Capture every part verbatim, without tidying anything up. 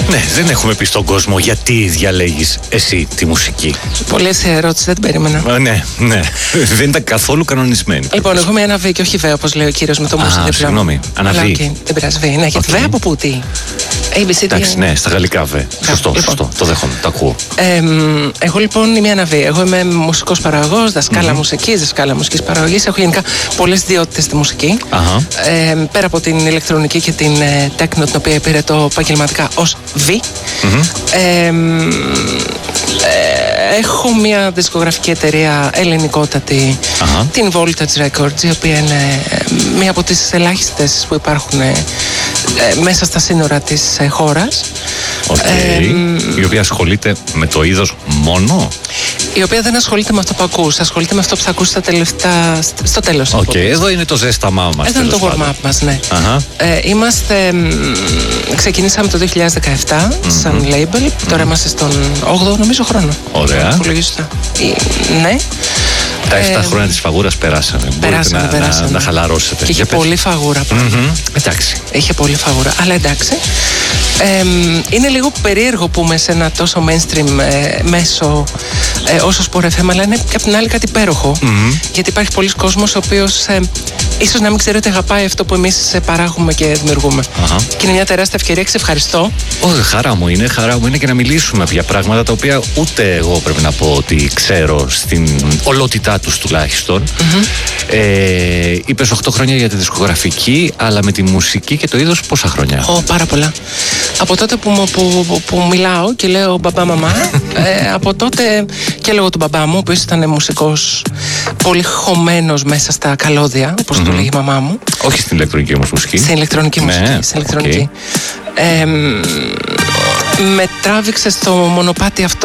Ναι, δεν έχουμε πει στον κόσμο γιατί διαλέγεις εσύ τη μουσική. Πολύ ερώτηση, δεν την περίμενα. Α, ναι, ναι. Δεν ήταν καθόλου κανονισμένη. Λοιπόν, εγώ είμαι ένα β και όχι β, όπως λέει ο κύριος με το μουσική. Α, συγγνώμη, αναβεί. Okay, δεν πειράζει, β. Ναι, γιατί Okay. β από πού, τι. έι μπι σι, εντάξει, ναι, στα γαλλικά β. Σωστό, λοιπόν. σωστό. Το δέχομαι, το ακούω. Ε, εγώ λοιπόν είμαι ένα β. Εγώ είμαι μουσικός παραγωγός, δασκάλα mm-hmm. μουσικής, δασκάλα μουσικής παραγωγής. Έχω γενικά πολλές ιδιότητες στη μουσική. Uh-huh. Ε, πέρα από την ηλεκτρονική και την ε, τέκνο, την οποία υπηρετώ επαγγελματικά ως β. Mm-hmm. Ε, ε, έχω μια δισκογραφική εταιρεία ελληνικότατη, uh-huh. την Voltage Records, η οποία είναι μία από τις ελάχιστες που υπάρχουν ε, ε, μέσα στα σύνορα της ε, χώρας. Okay. Ε, η οποία ασχολείται με το είδος μόνο. Η οποία δεν ασχολείται με αυτό που ακούς, ασχολείται με αυτό που θα ακούσει στα τελευταία, στο τέλος. Οκ, okay. Εδώ είναι το ζέσταμά μας. Εδώ είναι το warm-up μας, ναι. Uh-huh. Ε, είμαστε, ξεκινήσαμε το δύο χιλιάδες δεκαεπτά mm-hmm. σαν label, mm-hmm. τώρα είμαστε στον όγδοο νομίζω χρόνο. Ωραία. Ναι. Τα επτά ε, χρόνια της φαγούρας περάσανε. Περάσανε, Μπορείτε να, περάσανε. να, να χαλαρώσετε. Και είχε πολύ φαγούρα. Mm-hmm. Εντάξει. Είχε πολύ φαγούρα, αλλά εντάξει. Ε, είναι λίγο περίεργο που είμαι σε ένα τόσο mainstream ε, μέσο ε, όσο Sport εφ εμ, αλλά είναι και απ' την άλλη κάτι υπέροχο. Mm-hmm. Γιατί υπάρχει πολλοί κόσμος ο οποίος ε, ίσως να μην ξέρει ότι αγαπάει αυτό που εμείς παράγουμε και δημιουργούμε. Uh-huh. Και είναι μια τεράστια ευκαιρία και σε ευχαριστώ. Όχι, χαρά μου είναι, χαρά μου είναι και να μιλήσουμε για πράγματα τα οποία ούτε εγώ πρέπει να πω ότι ξέρω στην ολότητά τους τουλάχιστον. Mm-hmm. Ε, είπες οκτώ χρόνια για τη δισκογραφική, αλλά με τη μουσική και το είδος πόσα χρόνια? Ω, oh, πάρα πολλά. Από τότε που, που, που, που μιλάω και λέω μπαμπά μαμά, ε, από τότε και λόγω του μπαμπά μου, που ήταν μουσικός πολύ χωμένος μέσα στα καλώδια, όπως mm-hmm. το λέγει η μαμά μου. Όχι στην ηλεκτρονική όμως μουσική. Στην ηλεκτρονική ναι, μουσική. Στην ηλεκτρονική. Okay. Ε, με τράβηξε στο μονοπάτι αυτό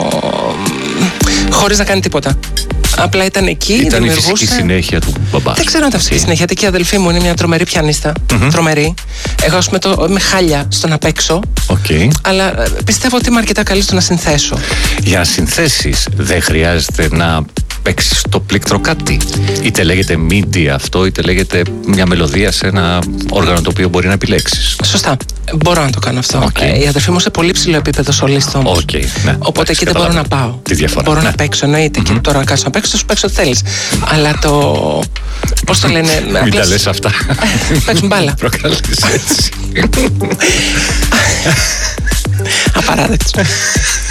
χωρίς να κάνει τίποτα. Απλά ήταν εκεί. Ήταν η φυσική συνέχεια του μπαμπά. Δεν ξέρω αν ήταν φυσική συνέχεια. Γιατί η αδελφή μου είναι μια τρομερή πιανίστα. Mm-hmm. Τρομερή. Εγώ, ας πούμε, το, είμαι χάλια στο να παίξω. Okay. Αλλά πιστεύω ότι είμαι αρκετά καλή στο να συνθέσω. Για να συνθέσεις, δεν χρειάζεται να παίξεις το πλήκτρο κάτι. Είτε λέγεται MIDI αυτό, είτε λέγεται μια μελωδία σε ένα όργανο το οποίο μπορεί να επιλέξεις. Σωστά. Μπορώ να το κάνω αυτό. Okay. Ε, η αδερφή μου σε πολύ ψηλό επίπεδο σολίστο όμως. Okay, ναι. Οπότε εκεί δεν μπορώ να πάω. Τη διαφορά. Μπορώ ναι. να παίξω, εννοείται. Mm-hmm. Και τώρα να κάνω να παίξω, θα σου παίξω ό,τι θέλεις. Αλλά το. Πώς το λένε. Μην απλώς... τα λες αυτά. Παίξουν μπάλα. Προκαλείς έτσι. Απαράδεκτο.